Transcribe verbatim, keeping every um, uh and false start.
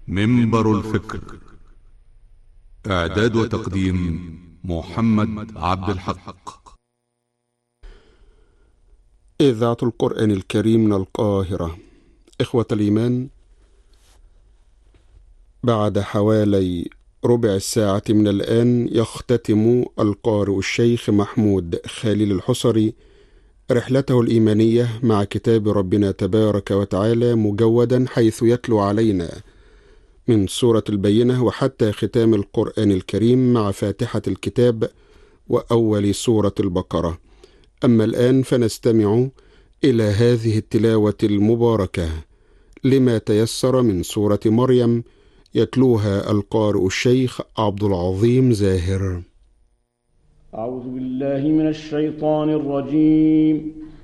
منبر الفكر. إعداد وتقديم محمد عبد الحق. إذاعة القرآن الكريم من القاهرة. إخوة الإيمان، بعد حوالي ربع الساعة من الآن يختتم القارئ الشيخ محمود خليل الحصري رحلته الإيمانية مع كتاب ربنا تبارك وتعالى مجودا، حيث يتلو علينا من سورة البينة وحتى ختام القرآن الكريم مع فاتحة الكتاب وأول سورة البقرة. أما الآن فنستمع إلى هذه التلاوة المباركة لما تيسر من سورة مريم، يتلوها القارئ الشيخ عبد العظيم زاهر. أعوذ بالله من الشيطان الرجيم.